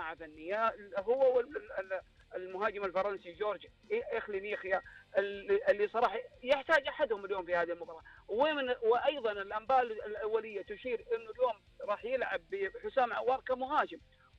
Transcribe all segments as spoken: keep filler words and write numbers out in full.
صناعة فنية، هو والمهاجم الفرنسي جورج إخلينيخيا اللي صراحة يحتاج أحدهم اليوم في هذه المباراة. ومن وأيضا الأنباء الأولية تشير إنه اليوم راح يلعب بحسام عوار كمهاجم،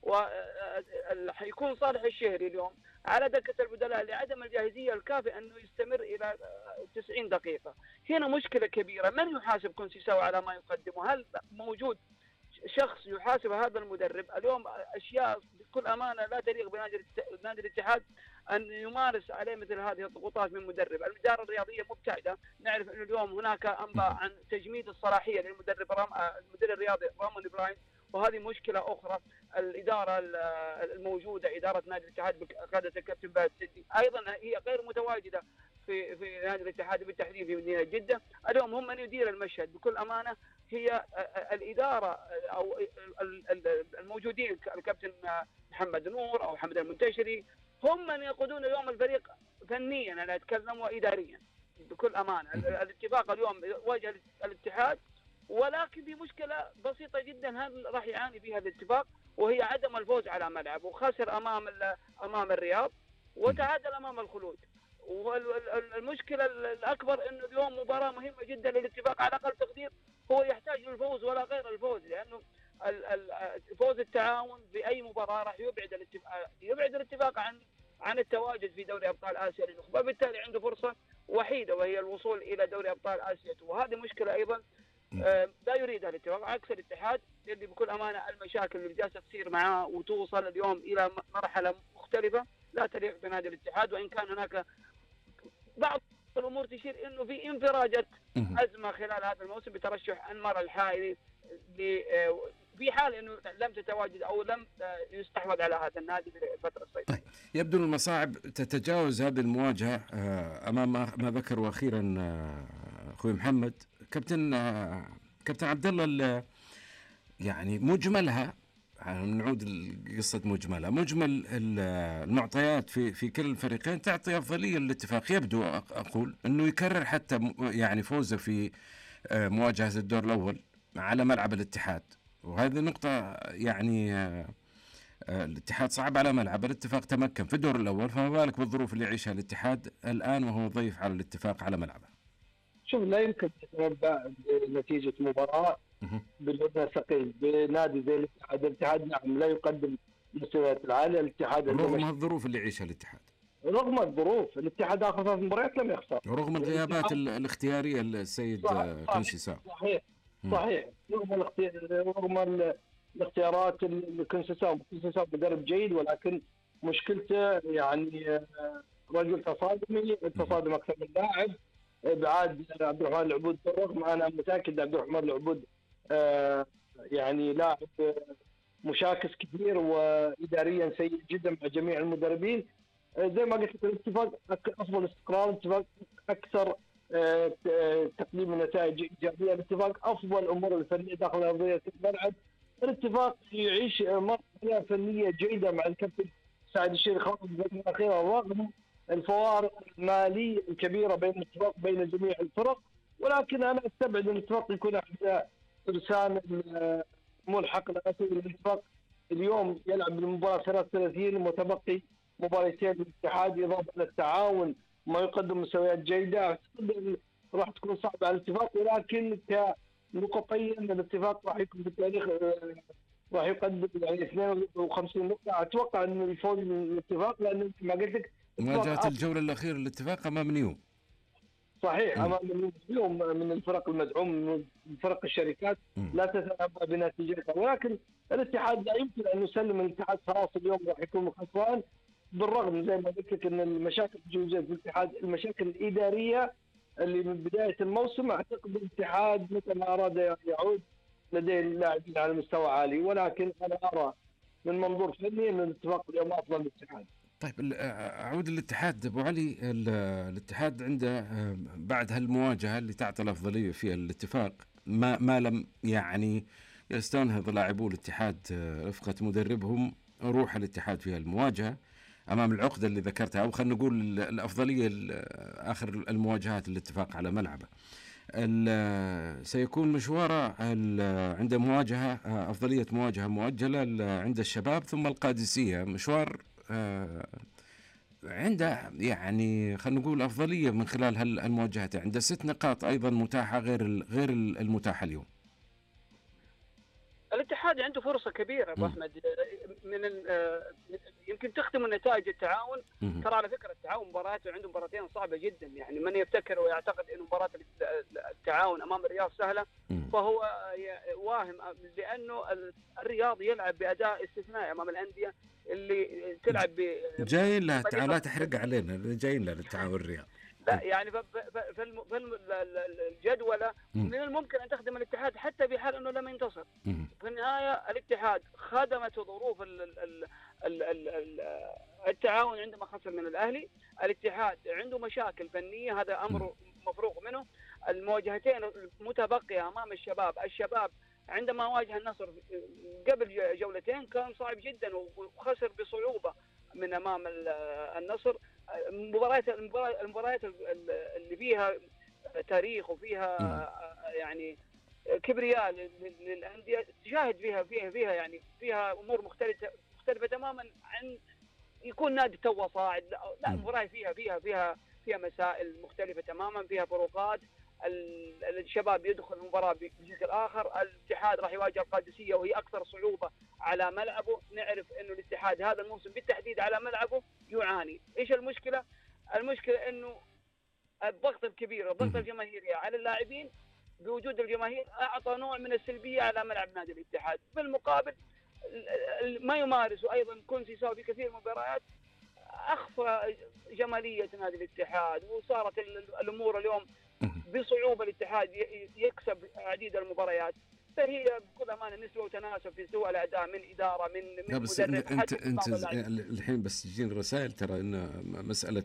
وحيكون صالح الشهري اليوم على دكة البدلاء لعدم الجاهزية الكافية أنه يستمر إلى تسعين دقيقة. هنا مشكلة كبيرة. من يحاسب كونسيساو على ما يقدمه؟ هل موجود شخص يحاسب هذا المدرب؟ اليوم أشياء بكل أمانة لا تليق بنادي الاتحاد أن يمارس عليه مثل هذه الضغوطات من مدرب. الإدارة الرياضية مبتعدة. نعرف أن اليوم هناك أنباء عن تجميد الصلاحية للمدرب رام... المدير الرياضي رامون براين، وهذه مشكلة أخرى. الإدارة الموجودة إدارة نادي الاتحاد بقيادة الكابتن باسل سدي أيضا هي غير متواجدة في في نادي الاتحاد بالتحديد في مدينة جدة. اليوم هم من يدير المشهد بكل أمانة هي الإدارة أو الموجودين الكابتن محمد نور أو حمد المنتشري، هم من يقودون اليوم الفريق فنيا، أنا أتكلم وإداريا بكل أمانة. الاتفاق اليوم واجه الاتحاد، ولكن في مشكلة بسيطة جدا هل راح يعاني فيها الاتفاق، وهي عدم الفوز على ملعب، وخسر أمام أمام الرياض وتعادل أمام الخلود. والمشكلة الأكبر أنه اليوم مباراة مهمة جدا للاتفاق، على أقل تقدير هو يحتاج للفوز ولا غير الفوز، لأنه الفوز التعاون في أي مباراة راح يبعد الاتفاق يبعد الاتفاق عن عن التواجد في دوري أبطال آسيا للنخبة، بالتالي عنده فرصة وحيدة وهي الوصول إلى دوري أبطال آسيا. وهذه مشكلة أيضا لا يريدها الاتفاق، عكس الاتحاد اللي بكل أمانة المشاكل اللي جالسة تصير معاه وتوصل اليوم إلى مرحلة مختلفة لا تليق بنادي الاتحاد. وإن كان هناك بعض الأمور تشير إنه في انفراجة أزمة خلال هذا الموسم بترشح أنمار الحائري في حال إنه لم تتواجد أو لم يستحوذ على هذا النادي في الفترة الصيفية. طيب. يبدو المصاعب تتجاوز هذه المواجهة أمام ما ذكره أخيرا أخوي محمد. كابتن كابتن عبد الله، يعني مجملها، نعود لقصة مجملها، مجمل المعطيات في في كل الفريقين تعطي أفضلية للاتفاق. يبدو أقول أنه يكرر حتى يعني فوزه في مواجهة الدور الأول على ملعب الاتحاد، وهذه نقطة يعني الاتحاد صعب على ملعب، الاتفاق تمكن في الدور الأول، فما بالك بالظروف اللي يعيشها الاتحاد الآن وهو ضيف على الاتفاق على ملعبه. شوف، لا يمكن تتنبأ بنتيجة مباراة بالوزن الثقيل بنادي زي الاتحاد. الاتحاد نعم لا يقدم مستويات العالية. الاتحاد رغم الظروف اللي يعيشها الاتحاد، رغم الظروف الاتحاد آخر ثلاث مباريات لم يخسر، ورغم الغيابات الاختيارية السيد كونسيساو. صحيح صحيح رغم الاختيار رغم الاختيارات الكونسيساو. كونسيساو مدرب جيد، ولكن مشكلته يعني رجل تصادمي، التصادم أكثر من لاعب. ابعاد عبد الرحمن العبود، بالرغم انا متاكد عبد الرحمن العبود آه يعني لاعب مشاكس كثير واداريا سيء جدا مع جميع المدربين. آه زي ما قلت الاتفاق افضل استقرار، الاتفاق اكثر آه تقديم نتائج ايجابيه، الاتفاق افضل الامور الفنيه داخل ارضيه الملعب، الاتفاق يعيش مرحله فنيه جيده مع الكابتن سعد الشيري خاصه بالفتره الاخيره، رغم الفوارق المالية الكبيرة بين الاتفاق بين جميع الفرق. ولكن أنا أستبعد أن الاتفاق يكون عند إرسال ملحق لأسف. الاتفاق اليوم يلعب بالمباراة ثلاثة وثلاثين، متبقي مباراتين للاتحاد إضافة للتعاون ما يقدم مستويات جيدة. أعتقد راح تكون صعبة على الاتفاق، ولكن كنقطيا الاتفاق راح يكون في التاريخ راح يقدم يعني اثنين وخمسين نقطة. أتوقع أن الفوز من الاتفاق، لأن ما قلت لك مواجهة الجولة الأخيرة الاتفاق أمام نيوم. صحيح م. أمام نيوم من الفرق المدعوم من فرق الشركات م. لا تتنبأ بنتيجتها، ولكن الاتحاد لا يمكن أن يسلم. الاتحاد خلاص اليوم راح يكون خسران، بالرغم زي ما قلت لك أن المشاكل الجوزية في الاتحاد، المشاكل الإدارية اللي من بداية الموسم، أعتقد الاتحاد مثل ما أراد يعود لديه اللاعبين على مستوى عالي، ولكن أنا أرى من منظور فني أن الاتفاق اليوم أفضل للاتحاد. طيب أعود للاتحاد أبو علي. الاتحاد عنده بعد هالمواجهة اللي تعطي الأفضلية فيها الاتفاق، ما ما لم يعني يستنهض لاعبو الاتحاد رفقة مدربهم روح الاتحاد في المواجهة أمام العقدة اللي ذكرتها، أو خلينا نقول الأفضلية آخر المواجهات الاتفاق على ملعبه. سيكون مشواره عند مواجهة أفضلية مواجهة مؤجلة عند الشباب ثم القادسية. مشوار عنده يعني خلينا نقول أفضلية من خلال هالمواجهات. عنده ست نقاط أيضا متاحة غير غير المتاحة اليوم. الاتحاد عنده فرصة كبيرة أبو أحمد من يمكن تختم النتائج التعاون. ترى على فكرة التعاون مبارياته عنده مباراتين صعبة جدا، يعني من يفتكر ويعتقد إنه مباراة التعاون أمام الرياض سهلة فهو واهم، لأنه الرياض يلعب بأداء استثنائي أمام الأندية اللي تلعب ب جايين له. لا تحرق علينا، جايين له للتعاون الرياض. لا يعني في الجدولة من الممكن أن تخدم الاتحاد حتى في حال أنه لم ينتصر. في النهاية الاتحاد خدمته ظروف التعاون عندما خسر من الأهلي. الاتحاد عنده مشاكل فنية، هذا أمر مفروغ منه. المواجهتين المتبقية أمام الشباب، الشباب عندما واجه النصر قبل جولتين كان صعب جدا وخسر بصعوبة من أمام النصر. المباريات المباريات اللي فيها تاريخ وفيها يعني كبرياء للأندية تشاهد فيها فيها فيها يعني فيها أمور مختلفة مختلفة تماما عن يكون نادي تو صاعد. لا المباراة فيها فيها فيها فيها مسائل مختلفة تماما، فيها فروقات. الشباب يدخل المباراة بشكل آخر. الاتحاد راح يواجه القادسية وهي أكثر صعوبة على ملعبه. نعرف إنه الاتحاد هذا الموسم بالتحديد على ملعبه يعاني. إيش المشكلة؟ المشكلة إنه الضغط الكبير، الضغط الجماهيري على اللاعبين بوجود الجماهير أعطى نوع من السلبية على ملعب نادي الاتحاد. بالمقابل ما يمارسه أيضا كونسيساو في كثير من المباريات أخفى جمالية نادي الاتحاد، وصارت الأمور اليوم بصعوبة الاتحاد يكسب عديد المباريات. فهي بكل أمانة نسبة وتناسب في سوء الأداء من إدارة من من مدرب. أنت أنت الحين بس تجين رسائل ترى إن مسألة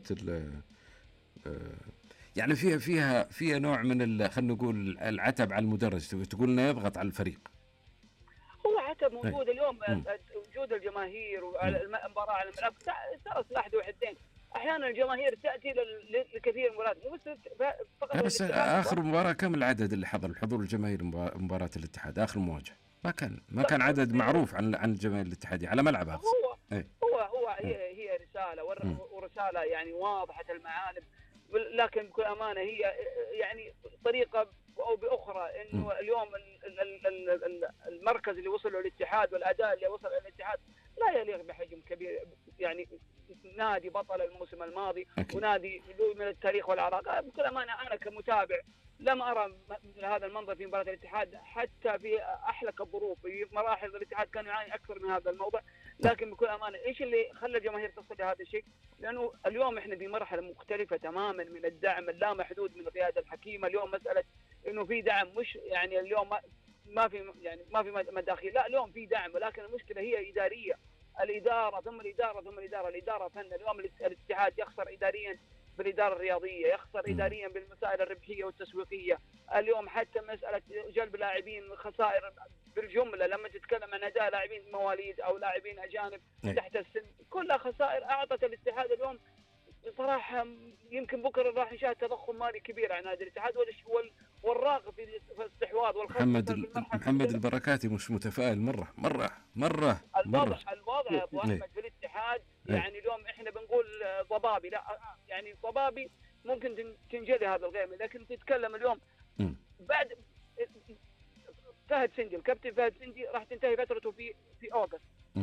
يعني فيها فيها فيها نوع من خلينا نقول العتب على المدرج، تقول إنه يضغط على الفريق. هو عتب موجود اليوم. وجود الجماهير والمباراة على الملعب ترى سلاح ذو حدين. أحيانا الجماهير تأتي لكثير من المباريات مو فقط. بس آخر مباراة كم العدد اللي حضر الحضور الجماهيري مباراة الاتحاد آخر مواجهة؟ ما كان ما كان عدد معروف عن عن الجماهير الاتحادية على ملعب هذا. هو ايه؟ هو هو هي هي رسالة ورسالة يعني واضحة المعالم، لكن بكل أمانة هي يعني طريقة أو بأخرى إنه اليوم المركز اللي وصل له الاتحاد والأداء اللي وصل له الاتحاد لا يليق بحجم كبير. يعني نادي بطل الموسم الماضي أكيد. ونادي من التاريخ والعراقة. بكل أمانة أنا كمتابع لم أرى مثل هذا المنظر في مباراة الاتحاد حتى في أحلك الظروف. في مراحل الاتحاد كان يعاني أكثر من هذا الموضوع، لكن بكل أمانة إيش اللي خلى الجماهير تصل لهذا الشيء؟ لأنه اليوم إحنا في مرحلة مختلفة تماما من الدعم اللامحدود من القيادة الحكيمة. اليوم مسألة إنه في دعم، مش يعني اليوم ما في يعني ما في مداخيل، لا اليوم في دعم، ولكن المشكلة هي إدارية. الإدارة ثم الإدارة ثم الإدارة الإدارة فن. اليوم الاتحاد يخسر إداريا بالإدارة الرياضية، يخسر إداريا بالمسائل الربحية والتسويقية. اليوم حتى مسألة جلب لاعبين خسائر بالجملة. لما تتكلم عن أداء لاعبين مواليد أو لاعبين أجانب تحت السن كلها خسائر أعطت الاتحاد اليوم صراحة. يمكن بكرة راح نشاهد تضخم مالي كبير على نادي الاتحاد والراغب في الاستحواذ والخوض. محمد محمد البركاتي مش متفائل مرة مرة مرة الوضع مرة. الوضع أبو أحمد في الاتحاد يعني اليوم إحنا بنقول ضبابي، لا يعني ضبابي ممكن تنجلي هذا الغيم، لكن تتكلم اليوم بعد فهد سندي الكابتن فهد سندي راح تنتهي فترته في في أوغست.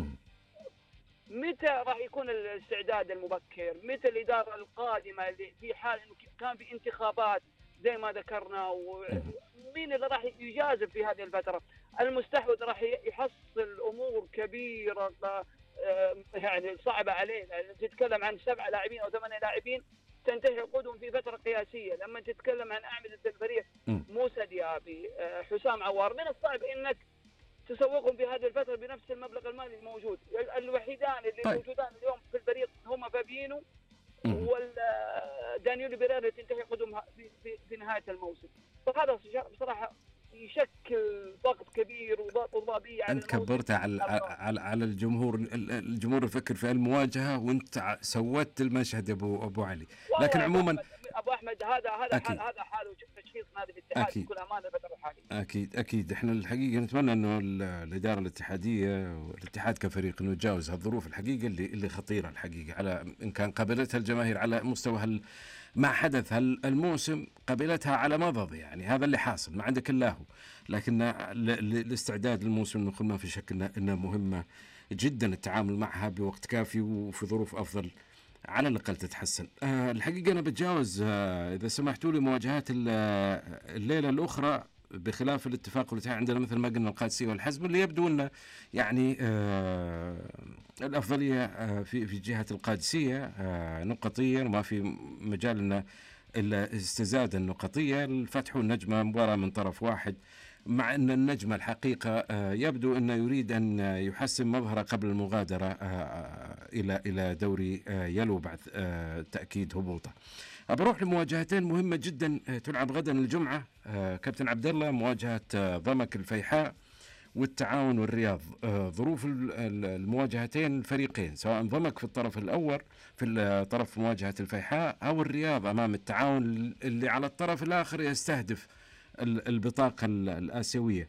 متى راح يكون الاستعداد المبكر؟ متى الإدارة القادمة اللي في حال إنه كان في انتخابات زي ما ذكرنا، ومين اللي راح يجازف في هذه الفترة؟ المستحوذ راح يحصل أمور كبيرة يعني صعبة عليه. يعني تتكلم عن سبعة لاعبين أو ثمانية لاعبين تنتهي عقودهم في فترة قياسية. لما تتكلم عن أعمدة الفريق موسى ديابي، حسام عوار، من الصعب إنك تسوقهم في هذه الفترة بنفس المبلغ المالي الموجود. الوحيدان اللي طيب. موجودان اليوم في الفريق هم فابينو والدانيولو بيريرا تنتهي عقودهم في, في, في نهاية الموسم. فهذا بصراحة يشكل ضغط كبير وضغط ضبابية على أنت كبرت على على على الجمهور. الجمهور يفكر في المواجهة وأنت سوت المشهد أبو أبو علي. لكن عموما أبو أحمد هذا هذا حال هذا حاله تشخيص نادي الاتحاد أكيد. بكل امانه الفتره الحاليه. اكيد اكيد احنا الحقيقه نتمنى انه ال- الاداره الاتحاديه والاتحاد كفريق انه يتجاوز هالظروف الحقيقه اللي اللي خطيره الحقيقه، على ان كان قبلتها الجماهير على مستوى هال ما حدث هالموسم، قبلتها على مضض، يعني هذا اللي حاصل ما عندك الا هو. لكن ل- ل- الاستعداد للموسم نقول ما في شك انه إنه مهمه جدا التعامل معها بوقت كافي وفي ظروف افضل على الأقل تتحسن. أه الحقيقة أنا بتجاوز أه إذا سمحتوا لي مواجهات ال- آه، الليلة الأخرى، بخلاف الاتفاق والاتحاد عندنا مثل ما قلنا القادسية والحزم، اللي يبدو أنه يعني أه الأفضلية أه في في جهة القادسية أه نقطيا، وما في مجال أنه إلا استزاد النقطية. الفتح والنجمة مباراة من طرف واحد، مع أن النجمة الحقيقة آه، يبدو أنه يريد أن يحسن مظهره قبل المغادرة آه، إلى إلى دوري آه، يلو بعد آه، تأكيد هبوطه. بروح لمواجهتين مهمة جدا آه، تلعب غدا الجمعة آه، كابتن عبد الله، مواجهة آه، ضمك الفيحاء والتعاون والرياض. آه، ظروف ال- ال- المواجهتين الفريقين، سواء ضمك في الطرف الأول في ال- طرف مواجهة الفيحاء، أو الرياض أمام التعاون اللي على الطرف الآخر يستهدف ال- البطاقة ال- الآسيوية.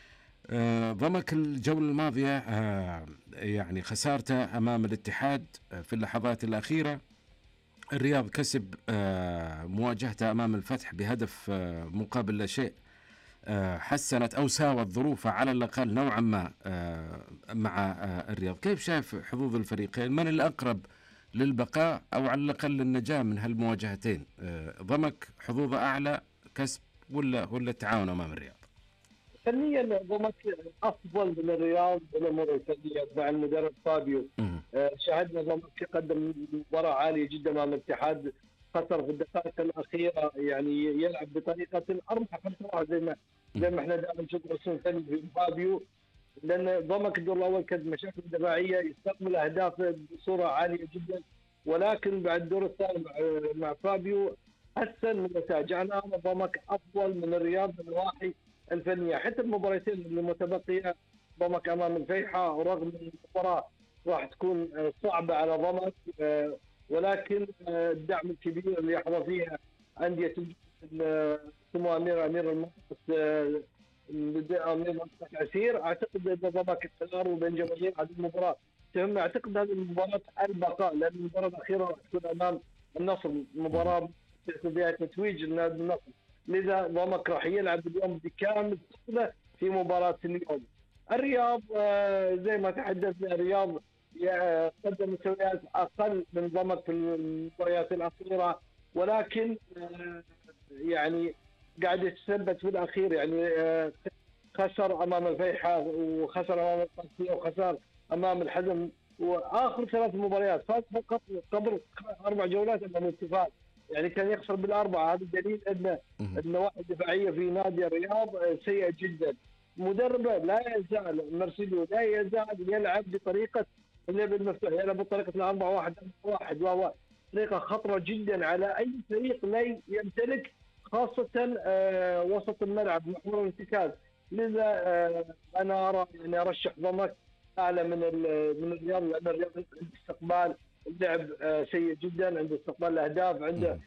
آه، ضمك الجولة الماضية آه، يعني خسارته أمام الاتحاد آه، في اللحظات الأخيرة. الرياض كسب آه، مواجهته أمام الفتح بهدف آه، مقابل لا شيء، آه، حسنت أو ساوت ظروفه على الأقل نوعا ما آه، مع آه، الرياض. كيف شايف حظوظ الفريقين؟ من الأقرب للبقاء أو على الأقل للنجاة من هالمواجهتين؟ آه، ضمك حظوظه أعلى كسب ولا ولا التعاون أمام الرياض؟ فنيا ضمك افضل من الرياض بالامور الفنيه مع المدرب فابيو. مم. آه، شاهدنا ضمك قدم مباراه عاليه جدا امام الاتحاد، خسر في الدقائق الاخيره، يعني يلعب بطريقه أربعة خمسة واحد زي ما زي ما احنا دائما نشوف رسم فني في فابيو. لان ضمك الدور الاول كانت مشاكل دفاعيه، يستقبل اهداف بصوره عاليه جدا، ولكن بعد الدور الثاني مع, مع فابيو حسن من النتائج. انا ارى ضمك افضل من الرياض من النواحي الفنيه، حتى المباراتين المتبقيه ضمك امام الفيحاء، رغم ان المباراه راح تكون صعبه على ضمك، آه، ولكن آه، الدعم الكبير اللي يحظى فيها انديه سمو امير امير المنطقه آه، امير منطقه عسير. اعتقد ان ضمك التجارب وبين جماهير هذه المباراه تهم. اعتقد هذه المباراه البقاء، لان المباراه الاخيره راح تكون امام النصر، مباراه فيها تتويج النادي النصر، لذا ضمك راح يلعب اليوم بكامل ثقله في مباراه اليوم. الرياض آه، زي ما تحدثنا، الرياض آه، قدم مستويات اقل من ضمك في المباريات الاخيره، ولكن آه، يعني قاعد يتثبت في الاخير. يعني آه، خسر امام الفيحاء، وخسر امام القادسيه، وخسر امام الحزم، واخر ثلاث مباريات فاز فقط قبل اربع جولات امام الاتفاق، يعني كان يخسر بالاربعه. هذا دليل ان النواحي الدفاعيه في نادي الرياض سيئه جدا. مدربه لا يزال مارسيلو لا يزال يلعب بطريقه اللعب المفتوح، يلعب بطريقه الأربعة واحد واحد، وهو طريقه خطره جدا على اي فريق لا يمتلك، خاصه آه وسط الملعب محور الارتكاز. لذا آه انا ارى يعني ارشح ضمك اعلى من من الرياض، لان الرياض عنده استقبال اللعب آه سيء جدا، عنده استقبال الاهداف، عنده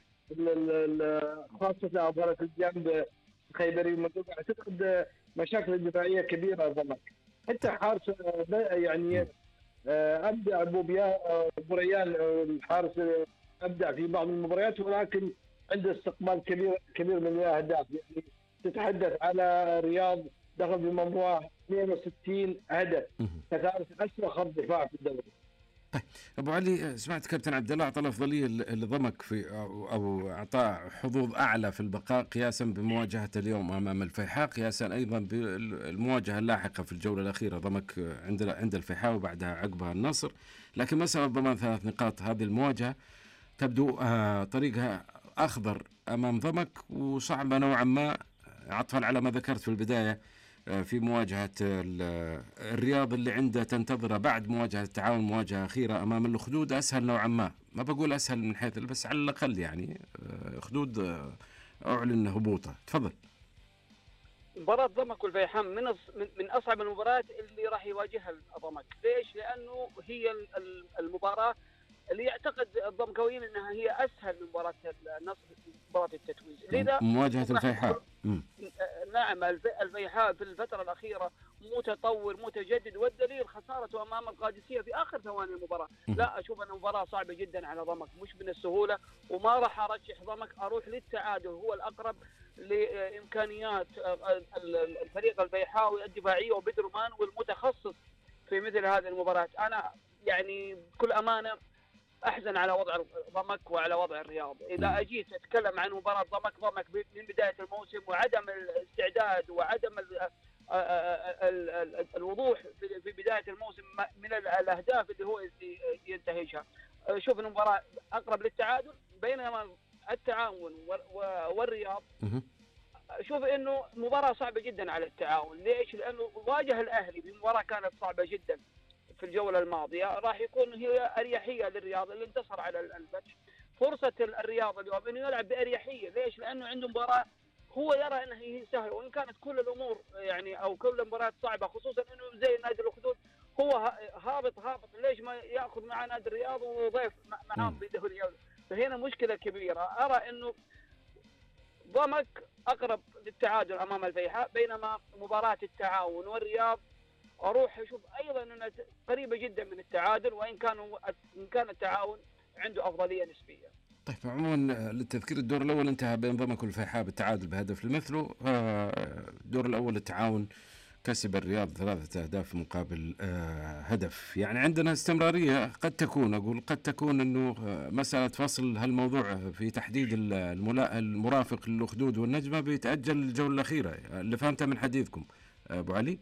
خاصه ظهرة الجنب خيبري المنطقه. اعتقد مشاكل الدفاعيه كبيره ضمك، حتى حارس آه يعني آه ابدع ابو بريان آه الحارس ابدع في بعض المباريات، ولكن عنده استقبال كبير كبير من الاهداف. يعني تتحدث على رياض دخل بمجموعه اثنين وستين هدف، فكانت اسوء خط دفاع في الدوري. طيب ابو علي، سمعت كابتن عبد الله اعطى الافضليه اللي ضمك في او, أو اعطى حظوظ اعلى في البقاء قياسا بمواجهه اليوم امام الفيحاء، قياسا ايضا بالمواجهه اللاحقه في الجوله الاخيره ضمك عند عند الفيحاء وبعدها عقبها النصر. لكن مساله ضمان ثلاث نقاط هذه المواجهه تبدو آه طريقها اخضر امام ضمك، وصعبه نوعا ما عطفا على ما ذكرت في البدايه في مواجهة الرياض اللي عنده تنتظره بعد مواجهة التعاون، مواجهة أخيرة أمام الأخدود أسهل نوعا ما، ما بقول أسهل من حيث بس على الأقل يعني أخدود أعلن هبوطه. تفضل. مباراة ضمك والفيحاء من من أصعب المباريات اللي راح يواجهها ضمك. ليش؟ لأنه هي المباراة اللي يعتقد الضمكاويين انها هي اسهل من مباراه النصر مباراه التتويج، لذا مواجهه الفيحاء. نعم الفيحاء في الفتره الاخيره متطور متجدد، والدليل خسارته امام القادسيه في اخر ثواني المباراه. لا اشوف ان المباراه صعبه جدا على ضمك، مش من السهوله، وما راح ارشح ضمك، اروح للتعادل، هو الاقرب لامكانيات الفريق الفيحاوي الدفاعيه وبدرمان والمتخصص في مثل هذه المباريات. انا يعني بكل امانه احزن على وضع ضمك وعلى وضع الرياض. اذا اجيت اتكلم عن مباراه ضمك ضمك من بدايه الموسم وعدم الاستعداد وعدم الوضوح في بدايه الموسم من الاهداف اللي هو ينتهجها، شوف المباراه اقرب للتعادل، بينما التعاون والرياض شوف انه مباراه صعبه جدا على التعاون. ليش؟ لانه واجه الاهلي بمباراه كانت صعبه جدا في الجوله الماضيه، راح يكون هي اريحيه للرياض اللي انتصر على الفتح. فرصه الرياض اليوم انه يلعب باريحيه، ليش؟ لانه عنده مباراه هو يرى انها هي سهله، وان كانت كل الامور يعني او كل المباريات صعبه، خصوصا انه زي نادي الاخدود هو هابط هابط، ليش ما ياخذ مع نادي الرياض وضيف معهم بدوري؟ فهنا مشكله كبيره. ارى انه ضمك اقرب للتعادل امام الفيحاء، بينما مباراه التعاون والرياض اروح اشوف ايضا انها قريبه جدا من التعادل، وان كانوا ان كان التعاون عنده افضليه نسبيه. طيب عموما للتذكير الدور الاول انتهى بين ضمك والفيحاء بالتعادل بهدف لمثله. الدور الاول التعاون كسب الرياض ثلاثة أهداف مقابل هدف. يعني عندنا استمرارية، قد تكون أقول قد تكون أنه مسألة فصل هالموضوع في تحديد المرافق للأخدود والنجمة بيتأجل الجولة الأخيرة، اللي فهمته من حديثكم أبو علي.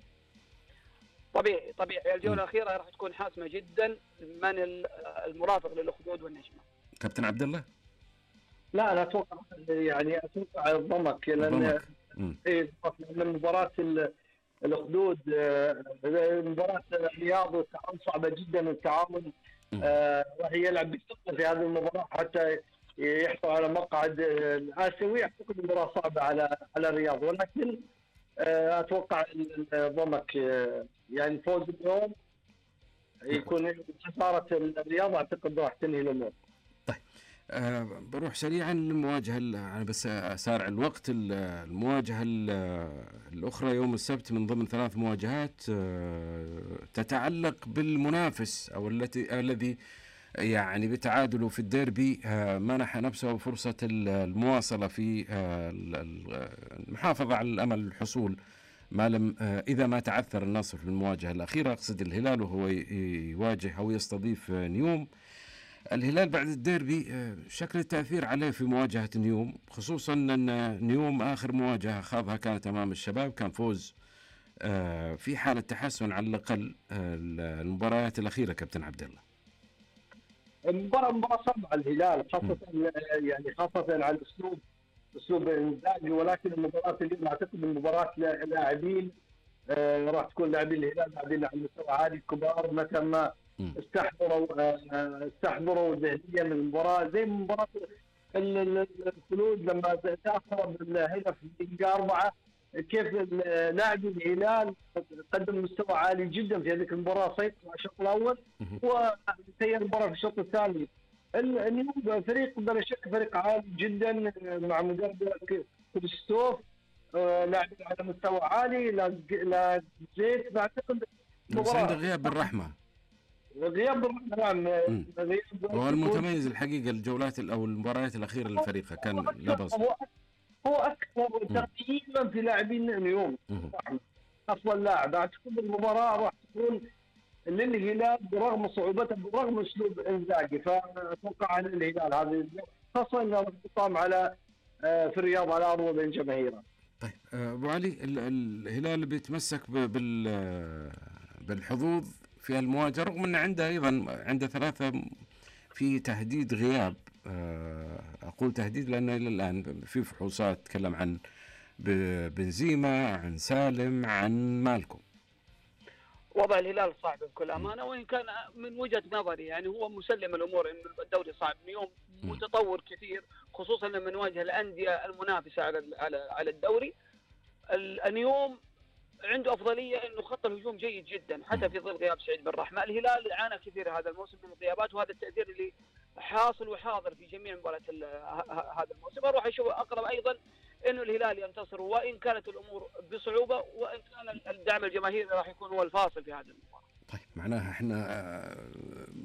طبيعي طبيعي الجولة الأخيرة راح تكون حاسمة جدا من المرافق للأخدود والنجمة. كابتن عبد الله؟ لا أنا أتوقع يعني أتوقع الضمك، لأن إيه من مباراة الأخدود مباراة الرياض والتعاون صعبة جدا، والتعاون راح يلعب بثقة في هذه المباراة حتى يحصل على مقعد الآسيوي. أعتقد المباراة صعبة على على الرياض، ولكن أتوقع الضمك يعني فوز اليوم يكون خسارة الرياض، أعتقد راح تنهي الأمور. طيب أه بروح سريعا للمواجهة، أنا بس أسارع الوقت. المواجهة الأخرى يوم السبت من ضمن ثلاث مواجهات أه تتعلق بالمنافس أو التي الذي يعني بتعادله في الديربي أه منح نفسه فرصة المواصلة في أه المحافظة على الأمل الحصول ما لم أه إذا ما تعثر النصر في المواجهة الأخيرة. أقصد الهلال وهو يواجه أو يستضيف نيوم. الهلال بعد الديربي شكل التأثير عليه في مواجهة نيوم، خصوصا أن نيوم آخر مواجهة خاضها كانت أمام الشباب، كان فوز في حالة تحسن على الأقل. المباريات الأخيرة كابتن عبد الله المباراة مباراة صعبة على الهلال، خاصة يعني خاصة على الأسلوب أسلوب إنزاجي، ولكن المباراة اليوم أعتقد المباراة لاعبين راح تكون لاعبين الهلال لاعبين على مستوى عالي كبار، متى ما استحضروا استحضروا ذهنيا من المباراه، زي مباراه الخلود لما تاخر بالهدف في الدقيقه أربعة، كيف لاعبي الهلال قدم مستوى عالي جدا في هذه المباراه، سيطر على الشوط الاول وسير المباراه في الشوط الثاني. اليوم فريق بلا شك فريق عالي جدا مع مدرب كريستوف، لاعب على مستوى عالي، لا زيت بعتقد بس عنده غياب بالرحمه غياب بالرحمه نعم. هو المتميز الحقيقه الجولات او المباريات الاخيره للفريق كان لبس هو هو اكثر تقييما في لاعبين اليوم افضل لاعب. اعتقد المباراه راح تكون للهلال برغم صعوبتها برغم اسلوب انزاجي، فاتوقع ان الهلال هذه خاصه انه تقام على في الرياض على ارض بين جماهيره. طيب ابو علي، الهلال بيتمسك بال بالحظوظ في المواجهه رغم ان عنده ايضا عنده ثلاثه في تهديد غياب. اقول تهديد لان الى الان في فحوصات تتكلم عن بنزيما، عن سالم، عن مالكم. وضع الهلال صعب بكل امانه، وان كان من وجهه نظري يعني هو مسلم الامور انه الدوري صعب. اليوم متطور كثير خصوصا لما نواجه الانديه المنافسه على على على الدوري. اليوم عنده افضليه انه خط الهجوم جيد جدا حتى في ظل غياب سعيد بن رحمه. الهلال عانى كثير هذا الموسم من الغيابات، وهذا التاثير اللي حاصل وحاضر في جميع مباريات هذا الموسم. اروح اشوف اقرب ايضا انه الهلال ينتصر، وان كانت الامور بصعوبه، وان كان الدعم الجماهيري راح يكون هو الفاصل في هذا المباراه. طيب معناها احنا